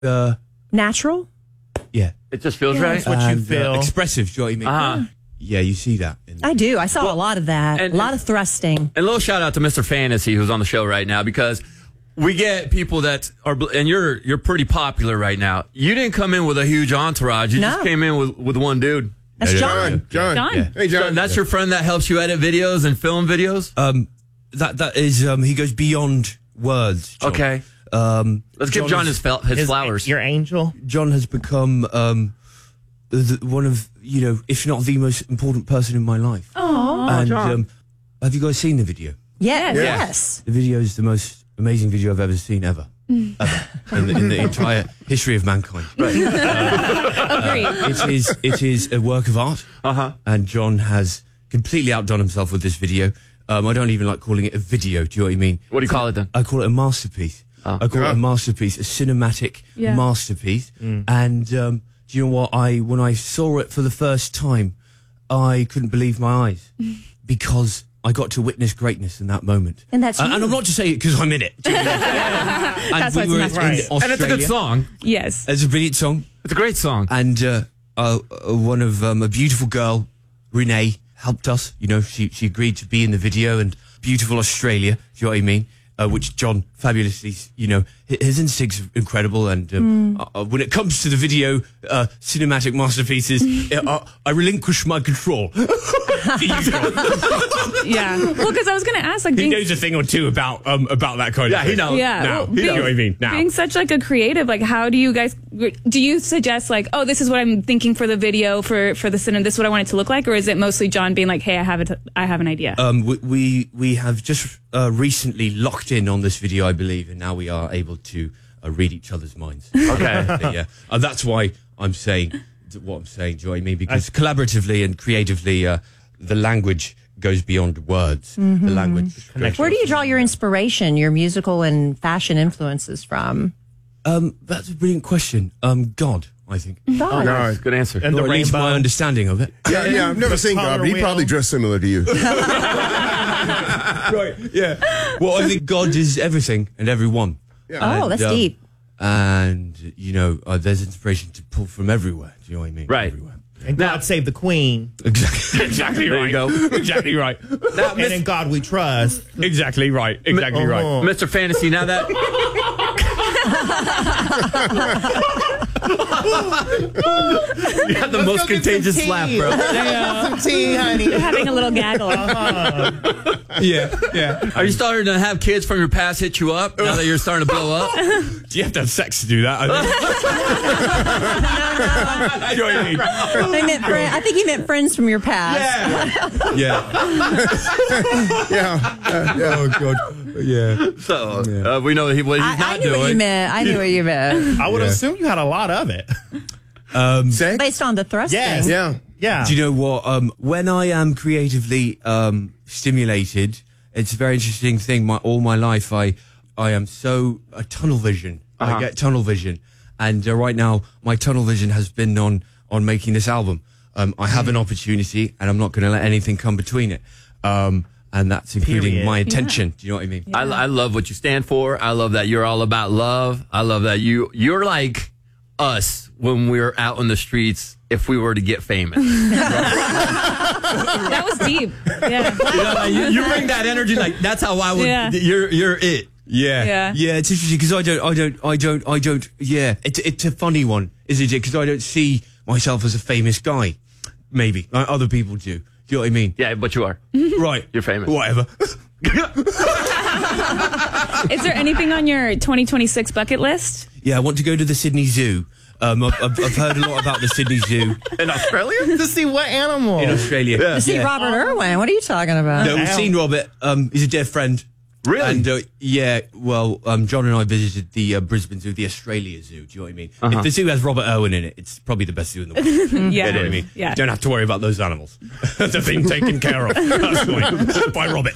Natural? Yeah. It just feels right. That's what you feel. Expressive, do you know what I mean? Yeah, you see that. I do. I saw a lot of that. A lot of thrusting. And a little shout out to Mr. Fantasy, who's on the show right now, because we get people that are, and you're pretty popular right now. You didn't come in with a huge entourage. You just came in with one dude. That's John. John. Yeah. Hey, John. That's your friend that helps you edit videos and film videos? That is, he goes beyond words, John. Okay. Let's give John his flowers. Your angel. John has become one of, if not the most important person in my life. Oh, and John. Have you guys seen the video? Yes. The video is the most amazing video I've ever seen ever in the entire history of mankind. Agreed. It is a work of art, and John has completely outdone himself with this video. I don't even like calling it a video. Do you know what I mean? What do you call it then? I call it a masterpiece. I call it a masterpiece, a cinematic masterpiece. And do you know what? When I saw it for the first time, I couldn't believe my eyes because I got to witness greatness in that moment. And that's and I'm not just saying it because I'm in it. That's we why were it's in right. Australia. And it's a good song. Yes. It's a brilliant song. It's a great song. And one of a beautiful girl, Renee, helped us. She agreed to be in the video, and beautiful Australia. Do you know what I mean? Which John fabulously, his instincts are incredible. And when it comes to the video cinematic masterpieces, I relinquish my control. Yeah. Well, because I was going to ask, he knows a thing or two about that kind of thing. he knows. Yeah. Now, Well, you know what I mean? Now. Being such like a creative, like how do you guys, do you suggest like, oh, this is what I'm thinking for the video for the cinema, this is what I want it to look like? Or is it mostly John being like, hey, I have an idea? We have just recently locked in on this video, I believe, and now we are able to read each other's minds. Okay. Yeah. That's why I'm saying what I'm saying, do you know what I mean? Because collaboratively and creatively, the language goes beyond words. The language. Where do you draw your inspiration, your musical and fashion influences from? That's a brilliant question. God, I think. God. Nice. Good answer. And Or the at least rainbow. my understanding of it. Yeah, I've never seen God, but he probably dressed similar to you. Right, yeah. Well, I think God is everything and everyone. Oh, that's deep. And, there's inspiration to pull from everywhere. Do you know what I mean? Right. Everywhere. And God save the Queen. Exactly There right. you go. Exactly right. Now, And in God we trust. Exactly right. Exactly right. Mr. Fantasy, now that... You had the most contagious laugh, bro. Some tea, honey. You're having a little gaggle. Yeah. Are you starting to have kids from your past hit you up now that you're starting to blow up? Do you have to have sex to do that? I know what I mean. I think he meant friends from your past. Yeah. Oh, God. Yeah. So, we know what he's I not knew doing. what you meant. I knew what you meant. I would assume you had a lot of it. Sex? Based on the thrusting. Yes. Yeah. Do you know what? When I am creatively stimulated, it's a very interesting thing. All my life, I am so tunnel vision. I get tunnel vision, and right now my tunnel vision has been on making this album. I have an opportunity, and I'm not going to let anything come between it. And that's including Period. my attention. Do you know what I mean? I love what you stand for. I love that you're all about love. I love that you're like us when we're out in the streets if we were to get famous. That was deep. Yeah. You bring that energy, like that's how I would. Yeah. You're it. Yeah. It's interesting because I don't. Yeah, it's a funny one, isn't it? Because I don't see myself as a famous guy. Maybe like other people do. Do you know what I mean? Yeah, but you are. Right. You're famous. Whatever. Is there anything on your 2026 bucket list? Yeah, I want to go to the Sydney Zoo. I've heard a lot about the Sydney Zoo In Australia? To see what animal? in Australia. To see Robert Irwin. What are you talking about? No, we've seen Robert. He's a dear friend. Really? And John and I visited the Brisbane Zoo, the Australia Zoo. Do you know what I mean? If the zoo has Robert Irwin in it, it's probably the best zoo in the world. Yeah. You know what I mean? Yeah. You don't have to worry about those animals. They're being taken care of personally by Robert.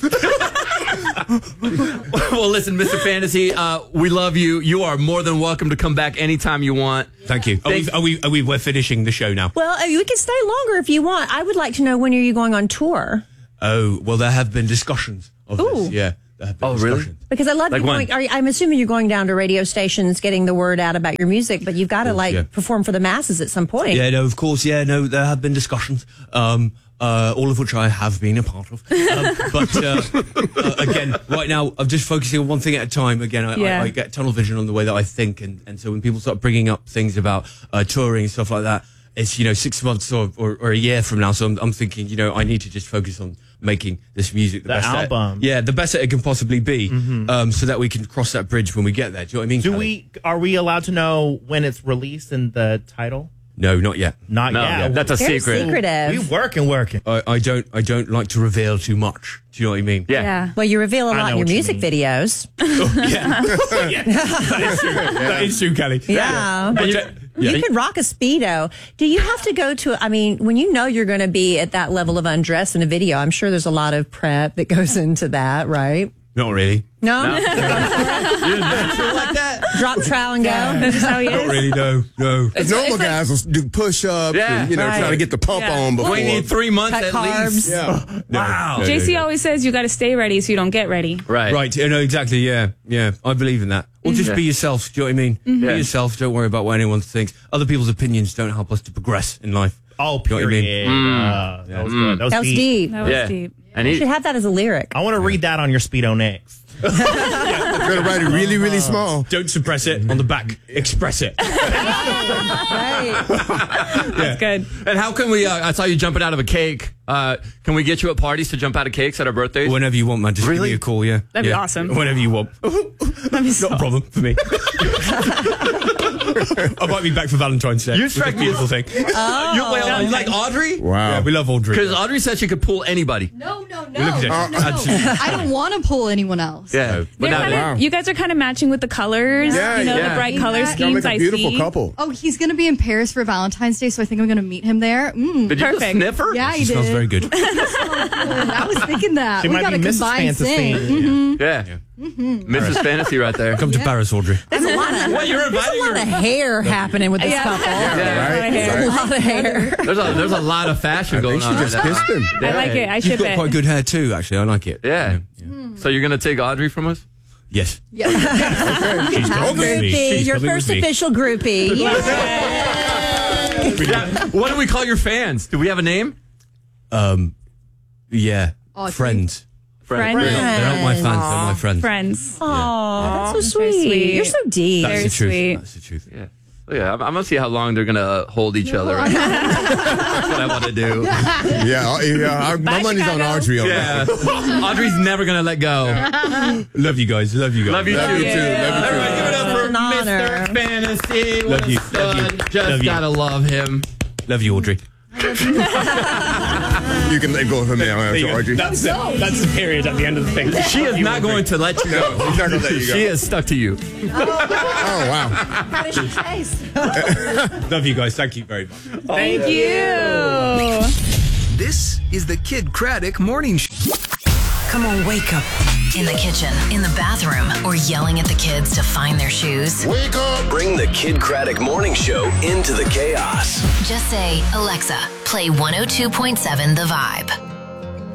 Well, listen, Mr. Fantasy, we love you. You are more than welcome to come back anytime you want. Thank you. We're finishing the show now. Well, we can stay longer if you want. I would like to know, when are you going on tour? Oh, well, there have been discussions of Ooh. this. Yeah. There have been Oh, really? discussions. Because I love Like you when? going, I'm assuming you're going down to radio stations, getting the word out about your music, but you've got to yeah. perform for the masses at some point. Yeah, no, of course, yeah, no, there have been discussions, all of which I have been a part of. Again, right now, I'm just focusing on one thing at a time. Again, I get tunnel vision on the way that I think, and so when people start bringing up things about touring and stuff like that, it's 6 months or a year from now. So I'm thinking, I need to just focus on making this music the best album. the best that it can possibly be, so that we can cross that bridge when we get there. Do you know what I mean? Kelly? Are we allowed to know when it's released and the title? No, not yet. Not No, yet. that's a Very secret. secretive. We working. I don't like to reveal too much. Do you know what I mean? Yeah. Well, you reveal a I lot know in your what you music mean. videos. That is true, Kelly. Yeah. Yeah. You could rock a Speedo. Do you have to go to, when you know you're going to be at that level of undress in a video, I'm sure there's a lot of prep that goes into that, right? Not really. No? You like that? Drop trowel and go? That's just how he Not is. really. No. Normal guys will do push-ups Yeah. and, Right. try to get the pump on before. We need 3 months Cut at carbs. least. Yeah. Wow. JC always says you got to stay ready so you don't get ready. Right. Right. No, exactly. Yeah. I believe in that. Or just be yourself. Do you know what I mean? Yeah. Be yourself. Don't worry about what anyone thinks. Other people's opinions don't help us to progress in life. Oh, You know what I mean? period. That was good. That was deep. That was Yeah. deep. And You he, should have that as a lyric. I want to read that on your Speedo next. You're gonna write it really, really small. Don't suppress it on the back. Express it. Right. That's good. and how can we? I saw you jumping out of a cake. Can we get you at parties to jump out of cakes at our birthdays? Whenever you want, man. Just give Really? me a call. Yeah. That'd be Yeah. awesome. Whenever you want. Not a problem for me. I might be back for Valentine's Day. You It's a strike me beautiful as- thing. You like Audrey? Wow. Yeah, we love Audrey. Because Audrey said she could pull anybody. No. Look at it. I don't want to pull anyone else. Yeah. But They're now, kinda, You guys are kind of matching with the colors, Yeah, the yeah. bright color Y'all Y'all schemes make a I beautiful see. couple. Oh, he's going to be in Paris for Valentine's Day, so I think I'm going to meet him there. did you just Perfect. sniff her? Yeah, She he smells did. very good. I was thinking that. She we might got be a Mrs. combined Fantasy. thing. Yeah. Mrs. Fantasy right there. Come to Paris, Audrey. There's a lot of, What, you're there's a inviting lot her? of hair happening with this couple. Yeah. There's a lot of hair. There's a lot of fashion I going think she on. just right now. kissed him. I like it. I You've ship got it. quite good hair too, actually. I like it. Yeah. So you're gonna take Audrey from us? Yes. Yeah. She's coming with me. Groupie, She's your coming first with me. official groupie. Yeah. What do we call your fans? Do we have a name? Yeah. Audrey. Friends. Friends. They're not my fans. They're my friends. Friends. Oh, that's so Very sweet. sweet. You're so deep. That's Very the truth. sweet. That's the truth. Yeah. Oh, yeah. I'm gonna see how long they're gonna hold each other. That's what I want to do. My money's on Chicago. Audrey on Yeah. that. Audrey's never gonna let go. Love you guys. Love you guys. Love you too. Love you too. Love you too. Everybody give it up for An honor. Mr. Fantasy. What Love a you. stud. Love you. Just Love you. gotta love him. Love you, Audrey. You can let go of him now, Audrey. That's the period at the end of the thing. She is not going to let you go. He's not gonna let you go. She is stuck to you. Oh wow. What is your taste? Love you guys. Thank you very much. Thank you. This is the Kid Craddock Morning Show. Come on, wake up. In the kitchen, in the bathroom, or yelling at the kids to find their shoes. Wake up. Bring the Kid Craddock Morning Show into the chaos. Just say, Alexa, play 102.7 The Vibe.